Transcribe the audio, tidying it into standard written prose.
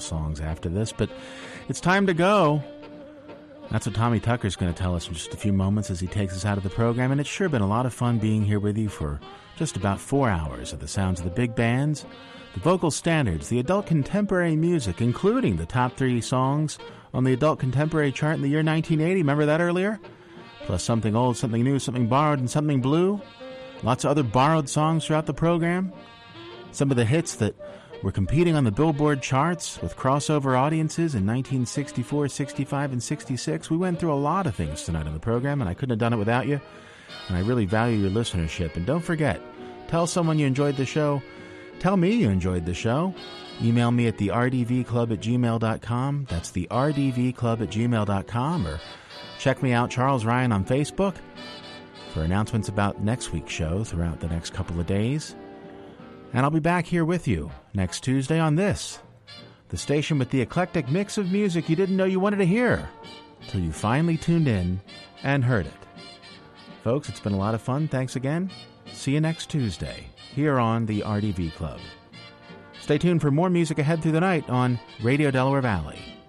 songs after this, but it's time to go. That's what Tommy Tucker's going to tell us in just a few moments as he takes us out of the program, and it's sure been a lot of fun being here with you for just about 4 hours of the sounds of the big bands, the vocal standards, the adult contemporary music, including the top 3 songs on the adult contemporary chart in the year 1980. Remember that earlier? Plus something old, something new, something borrowed, and something blue. Lots of other borrowed songs throughout the program. Some of the hits that were competing on the Billboard charts with crossover audiences in 1964, 65, and 66. We went through a lot of things tonight on the program, and I couldn't have done it without you. And I really value your listenership. And don't forget, tell someone you enjoyed the show. Tell me you enjoyed the show. Email me at therdvclub@gmail.com. That's therdvclub@gmail.com. Or check me out, Charles Ryan, on Facebook for announcements about next week's show throughout the next couple of days. And I'll be back here with you next Tuesday on this, the station with the eclectic mix of music you didn't know you wanted to hear till you finally tuned in and heard it. Folks, it's been a lot of fun. Thanks again. See you next Tuesday here on the RDV Club. Stay tuned for more music ahead through the night on Radio Delaware Valley.